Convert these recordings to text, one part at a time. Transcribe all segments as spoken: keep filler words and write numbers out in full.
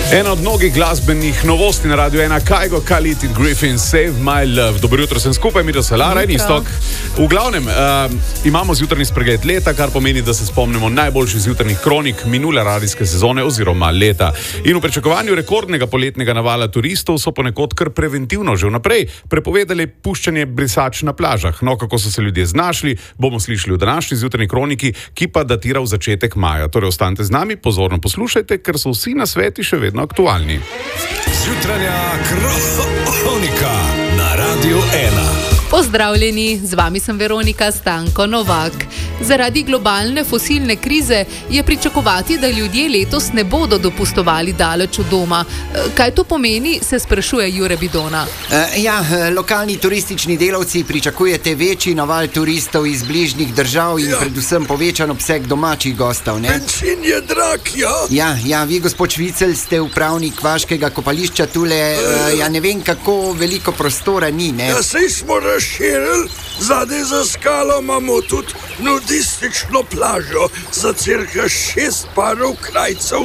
Ena od mnogih glasbenih novosti na Radiu ena, Kygo, Khalid in Griffin, Save My Love. Dobro jutro, sem skupaj, mi do Salara in Istok. V glavnem, uh, imamo zjutrajni spregled leta, kar pomeni, da se spomnimo najboljših zjutrajnih kronik minule radijske sezone oziroma leta. In v pričakovanju rekordnega poletnega navala turistov so ponekod kar preventivno že vnaprej prepovedali puščanje brisač na plažah. No, kako so se ljudje znašli, bomo slišali v današnji zjutrajni kroniki, ki pa datira v začetek maja. Torej, ostanite z nami, pozorno poslušajte, ker so vsi nasveti še vedno aktualni. Zjutranja kronika na Radiu ena. Pozdravljeni, z vami sem Veronika Stanko Novak. Zaradi globalne fosilne krize je pričakovati, da ljudje letos ne bodo dopustovali daleč od doma. Kaj to pomeni, se sprašuje Jure Bidona. Uh, ja, lokalni turistični delavci pričakujete večji naval turistov iz bližnjih držav in ja. predvsem povečan obseg domačih gostov, ne? Bencin je drag, ja. Ja, ja, vi, gospod Švicelj, ste upravnik vaškega kopališča tule, uh, ja ne vem, kako veliko prostora ni, ne? Ja, sej smo razširili, zadaj za skalo imamo tudi nudistično plažo za cirka šest parov krajcev.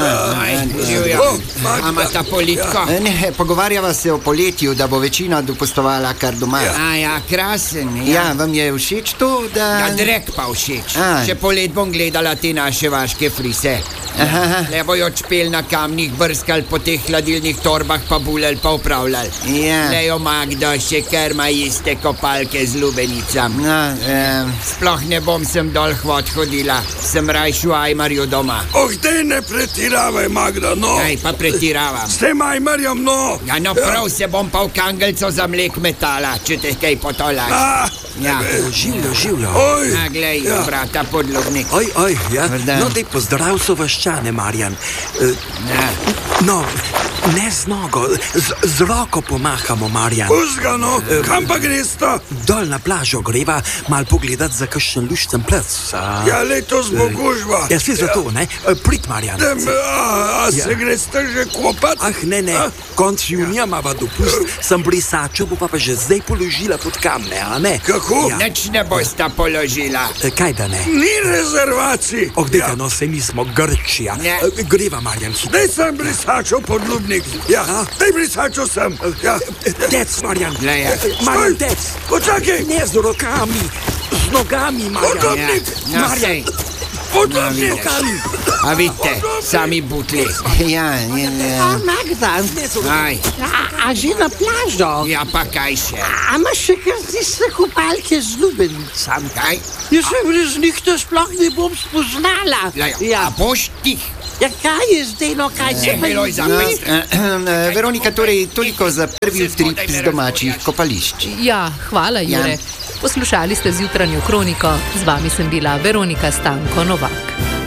Ama ta politko. Ja. Ne, pogovarjava se o poletju, da bo večina dopustovala kar doma. Ja. A ja, krasen. Ja. ja, vam je všeč to, da... Ja, drek pa všeč. A. Še polet bom gledala te naše vaške frise. Aha. Le bojo čpel na kamnih, brskal po teh hladilnih torbah, pa bulel, pa upravljal. Ja. Lejo Magda še kar ma iste kopalke z lubenicam. No, um... Sploh ne bom sem dol hvod hodila, sem rajšu Ajmarju doma. Oh, dej ne pretiravaj, Magda, no. Ej, pa pretiravam. S tem Ajmarjem, no. Ja, no prav ja. se bom pa v kangelco za mlek metala, če te kaj potolaš. Ah, ja. Življo, življo. Oj. A, glej, ja. brata podlobnik. Oj, oj, ja. Vrdan. No, dej pozdrav so vaščane, Marjan. Uh, Ja. no, ne z nogo, z, z roko pomahamo, Marjan. Puzga, no. Kam pa gresta? Dol na plažo greva, mal pogledat za kakšen luščen plec. A... Ja, letos bo gužva. Ja, si zato, ne? Prid, Marjan. Dem, a, a se Ja. greste že kopat? Ah, ne, ne, A? konc junija mava dopust, sem brisačo bo pa, pa že zdaj položila pod kamne, a ne? Kako? Ja. Nič ne bosta položila. E, kaj da ne? Ni rezervacij. Oh, dejte, no, se nismo Grčija. Ne. E, greva, Marjan, hitro. Dej sem brisačo podlubnik. Ja, A? dej brisačo sem. Ja. Dec, Marjan. Glej, ja. Marjan, Stoj. dec. Počakaj. Ne z rokami, z nogami, Marjan. Podlubnik. No, Marjan. sej. Podlubnik. Rokami. A vidite, sami butli. Ja, in, A, uh... Magda, Ne z rokami. Aj, a, a že na plažo? ja pa kaj še? A imaš še kar tiste kopalke z lubenicami? Kaj? Jaz se brez njih to sploh ne bom spoznala. Lejo, Ja, a boš tih? ja kaj je zdaj, no kaj se Ne, pa... Miloj, za No, pet. uh, Veronika, torej toliko za prvi utrip z domačih kopališč. Ja, hvala, Jure. Ja. Poslušali ste zjutranjo kroniko, z vami sem bila Veronika Stanko Novak.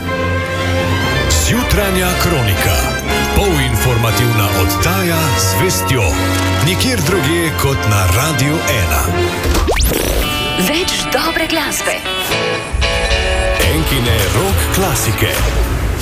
Zjutranja kronika. Polinformativna oddaja z vestjo. Nikjer drugje kot na Radiu ena. Več dobre glasbe. Enkine rock klasike.